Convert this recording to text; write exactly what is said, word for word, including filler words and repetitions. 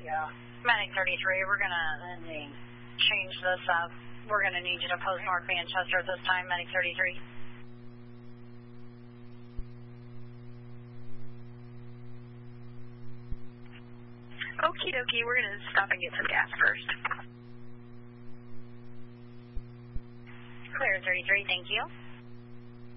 Medic thirty-three, we're going to change this up. We're going to need you to post North Manchester at this time, Medic thirty-three. Okie dokie, we're going to stop and get some gas first. Clear thirty-three, thank you.